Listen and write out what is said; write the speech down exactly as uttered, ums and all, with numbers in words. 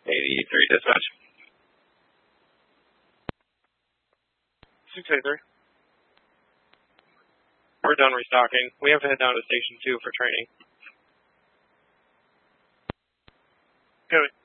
eighty-three dispatch. six eighty-three. We're done restocking. We have to head down to Station two for training. Cody.